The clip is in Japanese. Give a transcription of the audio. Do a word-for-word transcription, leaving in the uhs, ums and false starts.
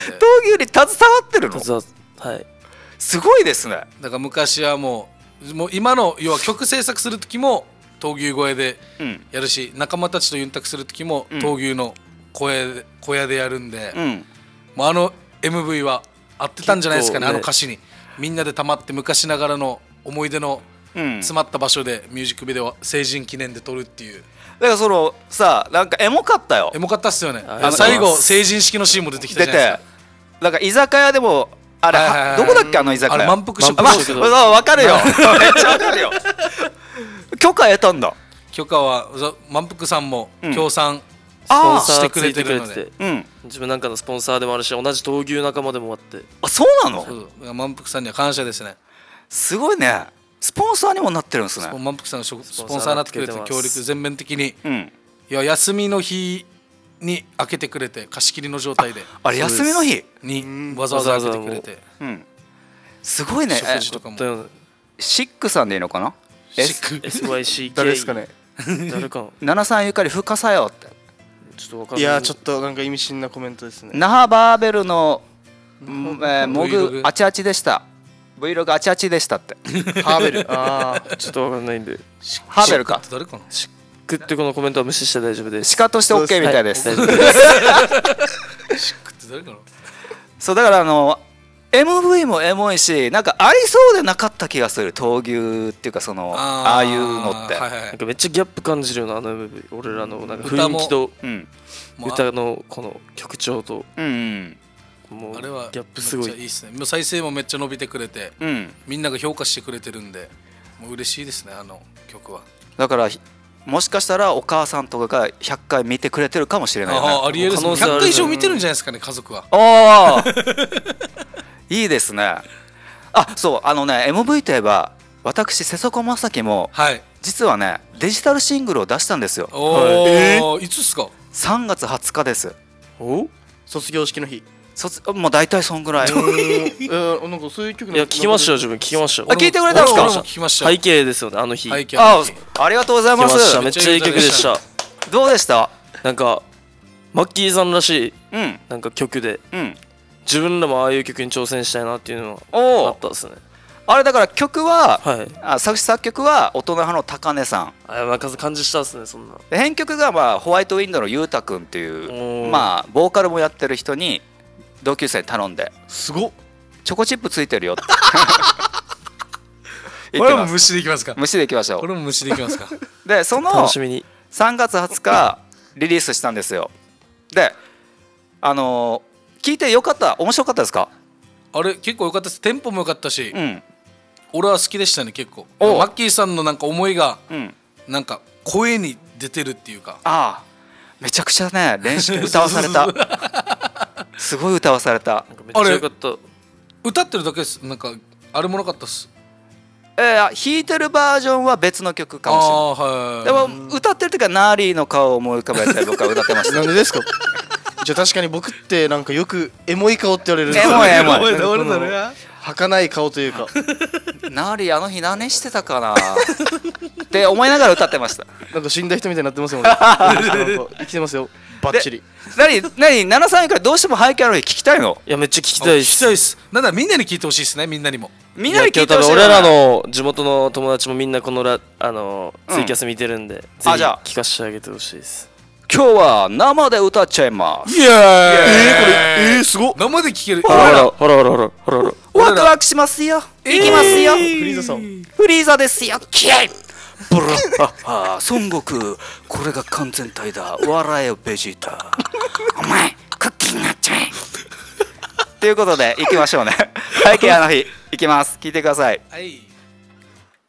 闘牛に携わってるの？ はい。 すごいですね。 だから昔はもうもう今の要は曲制作する時も闘牛声でやるし、うん、仲間たちとユンタクする時も闘牛の声で小屋でやるんで、うん、もうあの エムブイ は合ってたんじゃないですかね。あの歌詞にみんなでたまって昔ながらの思い出の詰まった場所でミュージックビデオは成人記念で撮るっていう。 だからそのさ、なんかエモかったよ。 エモかったっすよね。最後成人式のシーンも出てきたじゃないですか。 出てなんか居酒屋でもあれ、はいはいはい、どこだっけあの居酒屋。あれ満腹食堂。 わかるよ。めっちゃわかるよ。許可得たんだ。 許可は満腹さんも協賛、うん、スポンサーしてくれてるので、 うん、自分なんかのスポンサーでもあるし、同じ闘牛仲間でもあって。 あ、そうなの？ そうそう、満腹さんには感謝ですね。 すごいね。スポンサーにもなってるんですね。 満腹さんのスポンサーになってくれて協力全面的に、うん、いや休みの日に開けてくれて、貸し切りの状態で。 あ, あれ休みの日にわざわざ開けてくれて、 うん、すごいね。 食事とかもシックさんでいいのかな？ シックエスワイシーケー誰ですかね。 誰かななさんゆかり深さよって。 ちょっとわかんない。 いやちょっとなんか意味深なコメントですね。 那覇バーベルの、えー、モグあちあちでした。Vlog あちあちでしたって。 ハーベル。ああ、ちょっとわかんないんで。 ハーベルか。 誰かな？ シックってこのコメントは無視して大丈夫です。 鹿として OK みたいです。 はい、大丈夫です。 シックって誰かな？ そうだからあの エムブイ もエモいし、なんかありそうでなかった気がする。闘牛っていうかその あ, ああいうのって、 はいはい、 なんかめっちゃギャップ感じるよな、あの エムブイ。俺らのなんか雰囲気と、うん、歌のこの曲調と、うん、 もうあれはギャップすごい。めっちゃいいっすね。もう再生もめっちゃ伸びてくれて、うん、みんなが評価してくれてるんで、もう嬉しいですね、あの曲は。 だからもしかしたらお母さんとかがひゃっかい見てくれてるかもしれないよね。 ああ、ありえるですね。ひゃっかい以上見てるんじゃないですかね、家族は。 ああいいですね。あ、そう、あのね エムブイ といえば私瀬底正樹も、はい、実はねデジタルシングルを出したんですよ。 おー、えー、いつですか？ さんがつはつかです。 お、卒業式の日。 卒もう大体そんぐらい。えー、なんかそういう曲。 いや聞きましたよ、自分聞きましたよ。 あ、聞いてくれたんですか？聞きました。 背景ですよね、あの日。 あ, ありがとうございます。 めっちゃいい曲でした。 どうでした？ なんかマッキーさんらしい、うん、なんか曲で、うん、自分らもああいう曲に挑戦したいなっていうのはあったですね。 あれだから曲は、はい、あ作詞作曲は大人派の高根さん。 あ、なんか感じしたですね、そんな。 編曲がまあホワイトウィンドのゆうたくんっていうまあボーカルもやってる人に同級生に頼んで。 すごっ。 チョコチップついてるよってこれも無視でいきますか？ 無視でいきましょう。 これも無視でいきますか？ でその楽しみにさんがつはつかリリースしたんですよ。であのー、聞いてよかった？面白かったですか？ あれ結構よかったです。テンポもよかったし、うん、俺は好きでしたね。結構マッキーさんのなんか思いが、うん、なんか声に出てるっていうか。 ああ、めちゃくちゃね練習歌わされた。すごい歌わされた。 めっちゃよかった。 歌ってるだけです。なんかあれもなかったっす。 えー、弾いてるバージョンは別の曲かもしれない。あ、はい、でも歌ってる時はナーリーの顔を思い浮かべて僕は歌ってました。 なんでですか？じゃあ確かに僕ってなんかよくエモい顔って言われるんですよ。エモいエモい。 俺だね。 儚い顔というか。 ナーリーあの日何してたかなって思いながら歌ってました。 なんか死んだ人みたいになってますよね。生きてますよ。バッチリ。 何何ななさんからどうしても背景の日聞きたいの？ いやめっちゃ聞きたいです。 聞きたいです。なんだみんなに聞いてほしいですね。みんなにも。 みんなに聞いてほしい。 俺らの地元の友達もみんなこのラあのツイキャス見てるんで、うん、ぜひ聞かせてあげてほしいです。 今日は生で歌っちゃいます。 イエーイ。えー、これえー、すごっ。 生で聞ける。 ほらほらほらほらほらほらほら。 ワクワクしますよ。いきますよ。フリーザさん。 フリーザですよ。キエイ。ブラッハハ孫悟空、これが完全体だ。笑えよベジータ。お前クッキーになっちゃえ。ということで行きましょうね。背景あの日行きます。聞いてください。 はい。